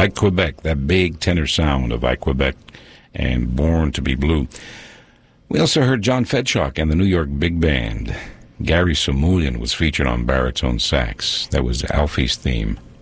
Ike Quebec, that big tenor sound of Ike Quebec and Born to be Blue. We also heard John Fedchock and the New York Big Band. Gary Samulian was featured on baritone sax. That was Alfie's theme.